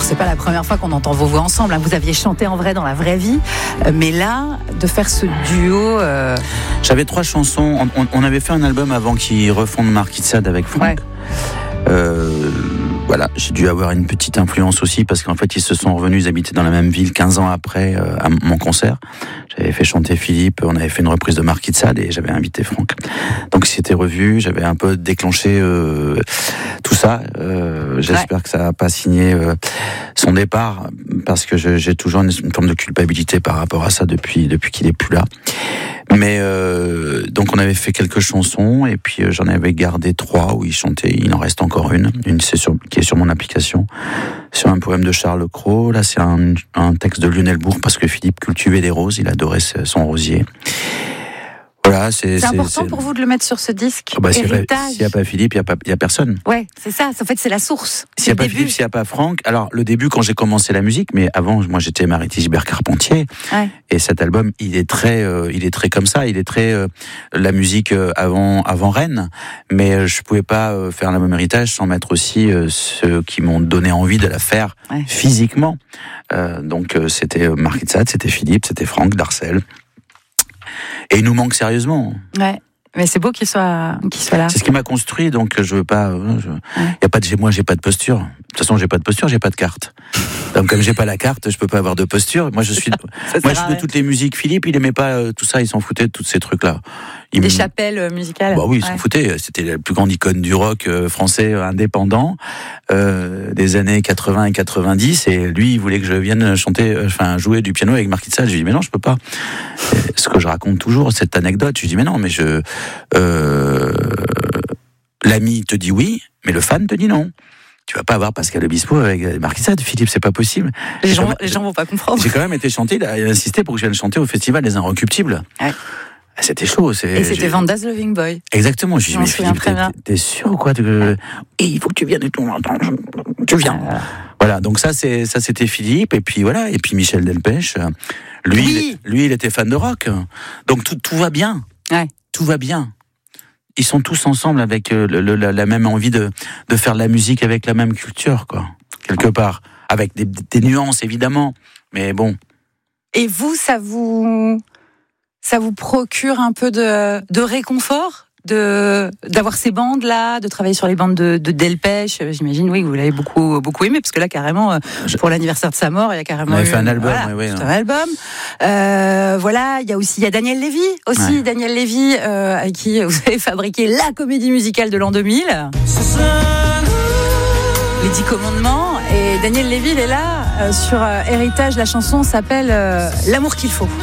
c'est pas la première fois qu'on entend vos voix ensemble, hein. Vous aviez chanté en vrai dans la vraie vie, mais là, de faire ce duo... J'avais 3 chansons, on avait fait un album avant qu'ils refondent Marquis de Sade avec Franck. Voilà, j'ai dû avoir une petite influence aussi parce qu'en fait ils se sont revenus, ils habitaient dans la même ville 15 ans après à mon concert. J'avais fait chanter Philippe, on avait fait une reprise de Marquis de Sade et j'avais invité Franck. Donc ils s'étaient revus, j'avais un peu déclenché tout ça. J'espère que ça n'a pas signé son départ parce que j'ai toujours une forme de culpabilité par rapport à ça depuis qu'il est plus là. Mais donc on avait fait quelques chansons et puis j'en avais gardé 3 où il chantait. Il en reste encore une qui est sur mon application, sur un poème de Charles Cros. Là c'est un texte de Lionel Bourg parce que Philippe cultivait des roses, il adorait son rosier. Voilà, c'est important pour vous de le mettre sur ce disque. S'il n'y a pas Philippe, il n'y a personne. Ouais, c'est ça. En fait, c'est la source. S'il n'y a pas Philippe, s'il n'y a pas Franck. Alors, le début, quand j'ai commencé la musique, mais avant, moi, j'étais Mariette Gilbert Carpentier. Ouais. Et cet album, il est très comme ça. Il est très la musique avant Rennes. Mais je pouvais pas faire l'album Héritage sans mettre aussi ceux qui m'ont donné envie de la faire physiquement. Donc, c'était Marquis de Sade, c'était Philippe, c'était Franck, Darcel. Et il nous manque sérieusement. Ouais, mais c'est beau qu'il soit là. C'est ce qui m'a construit, donc je veux pas. Moi, j'ai pas de posture. De toute façon, j'ai pas de posture, j'ai pas de carte. Donc, comme j'ai pas la carte, je peux pas avoir de posture. Moi, je suis de toutes les musiques. Philippe, il aimait pas tout ça, il s'en foutait de tous ces trucs-là. Des chapelles musicales. Bah oui, il s'en foutait. C'était la plus grande icône du rock français indépendant des années 80 et 90. Et lui, il voulait que je vienne jouer du piano avec Marquis de Sade. Je lui dis mais non, je peux pas. Ce que je raconte toujours, cette anecdote. Je lui dis mais non, mais l'ami te dit oui, mais le fan te dit non. Tu vas pas avoir Pascal Obispo avec Marquis de Sade, Philippe, c'est pas possible. Les gens vont pas comprendre. J'ai quand même été chanté, il a insisté pour que je vienne chanter au Festival des Inrecuptibles. Ouais. C'était chaud. Et c'était Vanda's Loving Boy. Exactement. Je lui dis, mais Philippe, t'es sûr ou quoi Et il faut que tu viennes et tout. Tu viens. Voilà. Donc ça, c'était Philippe. Et puis voilà. Et puis Michel Delpech. Lui, il était fan de rock. Donc tout va bien. Ouais. Tout va bien. Ils sont tous ensemble avec la même envie de faire de la musique avec la même culture, quoi. Quelque part. Avec des nuances, évidemment. Mais bon. Et vous, ça vous procure un peu de réconfort d'avoir ces bandes là, de travailler sur les bandes de Delpech. J'imagine oui, vous l'avez beaucoup aimé parce que là carrément pour l'anniversaire de sa mort, il y a carrément fait un album, un album. Voilà, il y a Daniel Lévy aussi, Daniel Lévy avec qui vous avez fabriqué la comédie musicale de l'an 2000. Les 10 commandements. Et Daniel Lévy, il est là sur Héritage. La chanson s'appelle L'amour qu'il faut.